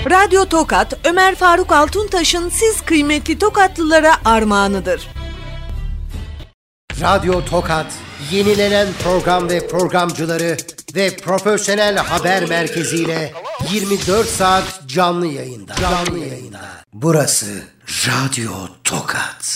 Radyo Tokat, Ömer Faruk Altuntaş'ın siz kıymetli Tokatlılara armağanıdır. Radyo Tokat, yenilenen program ve programcıları ve profesyonel haber merkeziyle 24 saat canlı yayında. Burası Radyo Tokat.